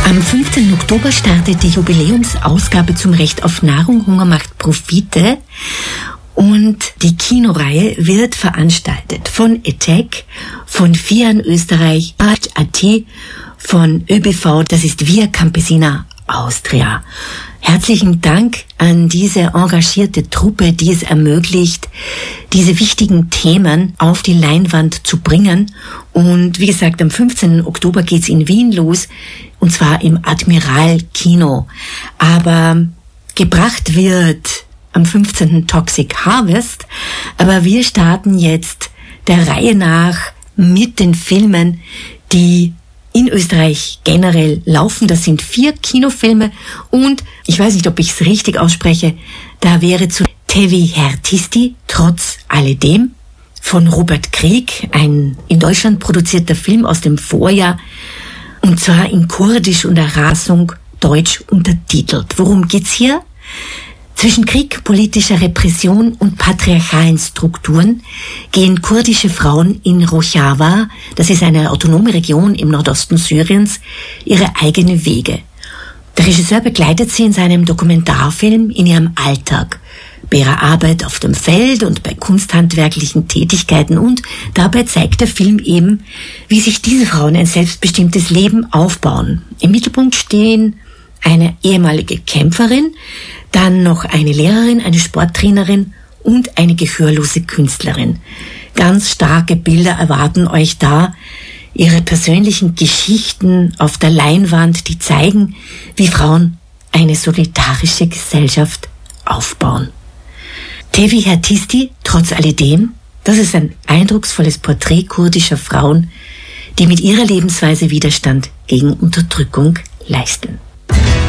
Am 15. Oktober startet die Jubiläumsausgabe zum Recht auf Nahrung, Hunger macht Profite. Und die Kinoreihe wird veranstaltet von ETEC, von FIAN Österreich, AT, von ÖBV, das ist Via Campesina Austria. Herzlichen Dank an diese engagierte Truppe, die es ermöglicht, diese wichtigen Themen auf die Leinwand zu bringen. Und wie gesagt, am 15. Oktober geht's in Wien los, und zwar im Admiral Kino. Aber gebracht wird am 15. Toxic Harvest, aber wir starten jetzt der Reihe nach mit den Filmen, die in Österreich generell laufen. Das sind 4 Kinofilme und ich weiß nicht, ob ich es richtig ausspreche, da wäre zu Tevi Hertisti, trotz alledem, von Robert Krieg, ein in Deutschland produzierter Film aus dem Vorjahr, und zwar in Kurdisch und Erasung deutsch untertitelt. Worum geht's hier? Zwischen Krieg, politischer Repression und patriarchalen Strukturen gehen kurdische Frauen in Rojava, das ist eine autonome Region im Nordosten Syriens, ihre eigenen Wege. Der Regisseur begleitet sie in seinem Dokumentarfilm in ihrem Alltag, bei ihrer Arbeit auf dem Feld und bei kunsthandwerklichen Tätigkeiten, und dabei zeigt der Film eben, wie sich diese Frauen ein selbstbestimmtes Leben aufbauen. Im Mittelpunkt stehen eine ehemalige Kämpferin, dann noch eine Lehrerin, eine Sporttrainerin und eine gehörlose Künstlerin. Ganz starke Bilder erwarten euch da, ihre persönlichen Geschichten auf der Leinwand, die zeigen, wie Frauen eine solidarische Gesellschaft aufbauen. Tevi Hertisti, trotz alledem, das ist ein eindrucksvolles Porträt kurdischer Frauen, die mit ihrer Lebensweise Widerstand gegen Unterdrückung leisten.